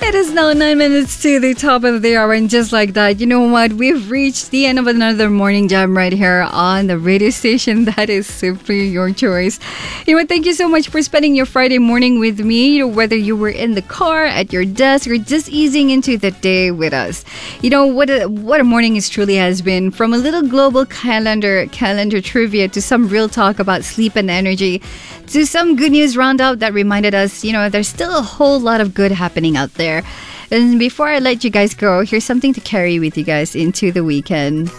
It is now 9 minutes to the top of the hour, and just like that, you know what? We've reached the end of another morning jam right here on the radio station that is simply your choice. You know what? Thank you so much for spending your Friday morning with me. You know, whether you were in the car, at your desk, or just easing into the day with us. You know what a morning it truly has been. From a little global calendar trivia to some real talk about sleep and energy, to some good news roundup that reminded us, you know, there's still a whole lot of good happening out there. And before I let you guys go, here's something to carry with you guys into the weekend.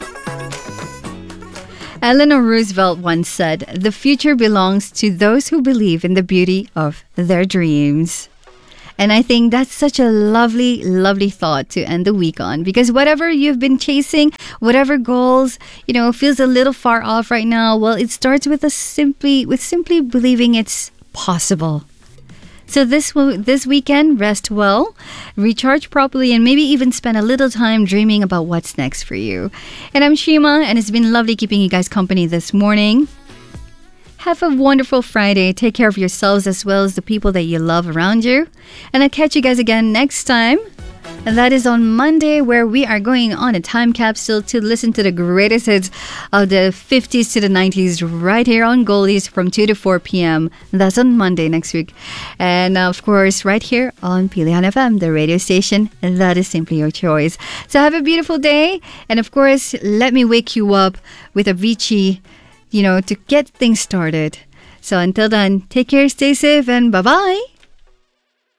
Eleanor Roosevelt once said, "The future belongs to those who believe in the beauty of their dreams." And I think that's such a lovely, lovely thought to end the week on. Because whatever you've been chasing, whatever goals, you know, feels a little far off right now, well, it starts with simply believing it's possible. So this weekend, rest well, recharge properly, and maybe even spend a little time dreaming about what's next for you. And I'm Shima, and it's been lovely keeping you guys company this morning. Have a wonderful Friday. Take care of yourselves as well as the people that you love around you. And I'll catch you guys again next time. And that is on Monday, where we are going on a time capsule to listen to the greatest hits of the 50s to the 90s right here on Goldies from 2 to 4 p.m. That's on Monday next week. And of course, right here on Pilihan FM, the radio station that is simply your choice. So have a beautiful day. And of course, let me wake you up with Avicii, you know, to get things started. So until then, take care, stay safe, and bye-bye.